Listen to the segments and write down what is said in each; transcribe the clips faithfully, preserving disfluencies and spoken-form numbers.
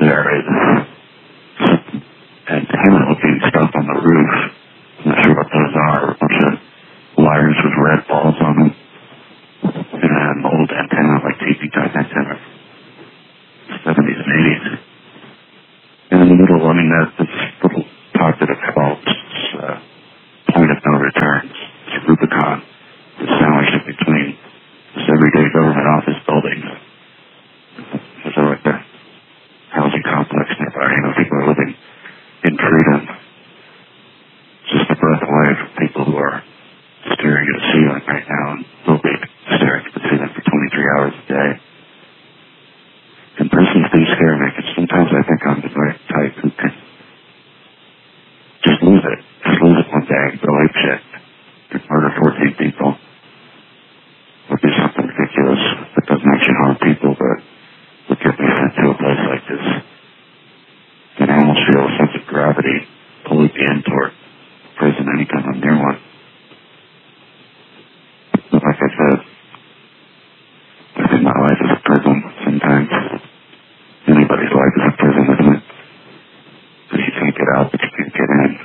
there is a hammer-looking stuff on the roof. I'm not sure what those are. A bunch of wires with red balls on them. And an old antenna, like T V-type antenna. seventies and eighties. And in the middle, I mean, that this little pocket of fault, uh, point of no return. It's Rubicon. It's sandwiched in between this everyday government office building. There's a like a housing complex nearby. You know, people are living in freedom. Just a breath away from people who are staring at a ceiling right now and will be staring at the ceiling for twenty-three hours a day. And prisons do scare me, because sometimes I think I'm the right type who can just lose it. Just lose it one day and go ape shit. Just murder fourteen people. Would be something ridiculous that doesn't actually harm people, but would get me sent to a place like this. And I almost feel a sense of gravity pulling me in toward prison anytime I'm near one. But like I said, I think my life is a prison sometimes. Anybody's life is a prison, isn't it? Because you can't get out, but you can't get in.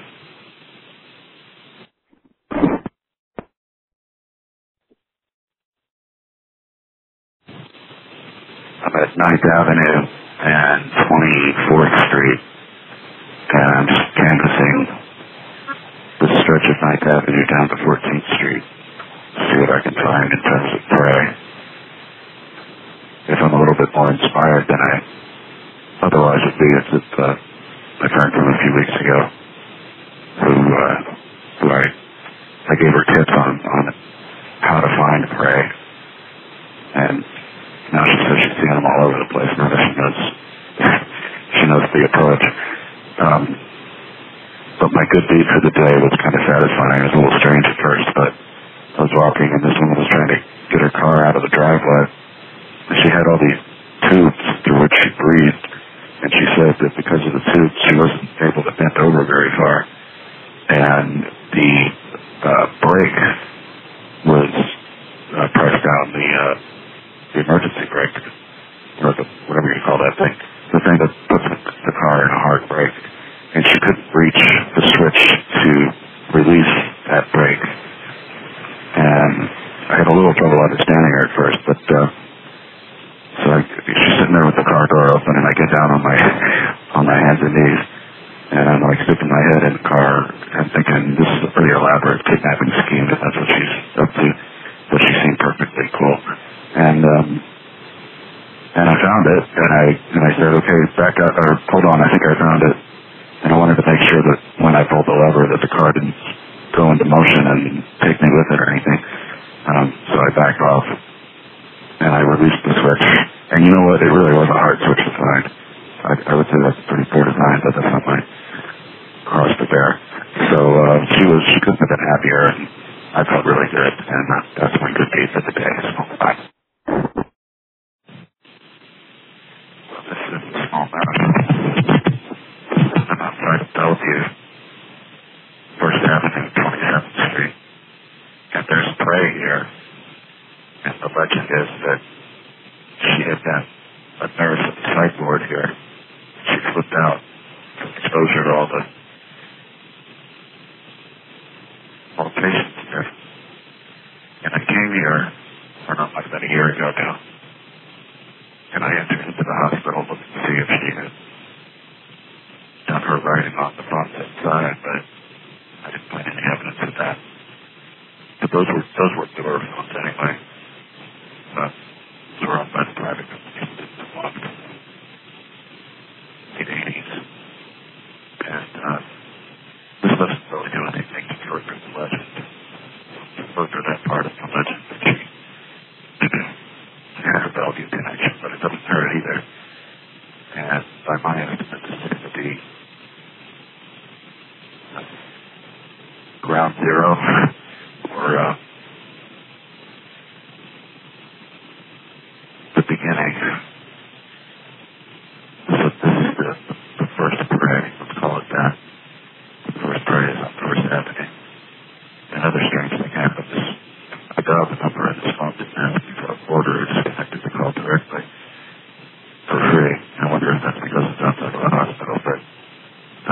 I'm at ninth Avenue and twenty-fourth Street, and I'm just canvassing the stretch of ninth Avenue down to fourteenth Street to see what I can find in terms of prey. If I'm a little bit more inspired than I otherwise would be, it's with uh, my friend from a few weeks ago, who, uh, who I, I gave her tips on, on how to find prey, and now she says she's seeing them all over the place. Now that she knows, she knows the approach. Um, but my good deed for the day was kind of satisfying. It was a little strange at first, but I was walking and this woman was trying to get her car out of the driveway. And she had all these tubes through which she breathed. And she said that because of the tubes, she wasn't able to bend over very far. And the uh, brake was uh, pressed down, the, uh, the emergency brake, or the, whatever you call that thing, the thing that puts the, the car in a hard brake. And she couldn't reach the switch to release that brake. And I had a little trouble understanding her at first, but uh, so I, she's sitting there with the car door open, and I get down on my on my hands and knees, and I'm like sticking my head in the car and thinking this is a pretty elaborate kidnapping scheme if that's what she's up to. But she seemed perfectly cool, and um, and I found it, and I and I said, okay, back up, or hold on, I think I found it, and I wanted to make sure that when I pulled the lever that the car didn't go into motion and take me with it or anything. Um, so I backed off. And I released the switch. And you know what? It really was a hard switch to find. I, I would say that's pretty poor design, but that's not my cross to bear. So uh, she was, she couldn't have been happier, and I felt really good. And uh, that's my good deed for the day. So bye. Well, this is a small mountain. I'm outside of Bellevue, First Avenue, twenty-seventh Street. And there's prey here. And the legend is that she had been a nurse at the psych ward here. She flipped out from exposure to all the all the patients here. And I came here, or not like about a year ago now, and I entered into the hospital looking to see if she had done her writing on the box inside, but I didn't find any evidence of that. But those were those were door phones anyway. Uh, they were owned by the private company that didn't belong to the late eighties. And uh, this doesn't really do anything to further the legend. To further that part of the legend that she had a Bellevue connection, but it doesn't hurt either. And by my estimate, this is the uh, ground zero or uh, the beginning. So this is the, the first prey, let's call it that. The first prey is on First Avenue. Another strange thing happened is I dialed the number and this phone didn't ask me for a order or disconnected the call directly.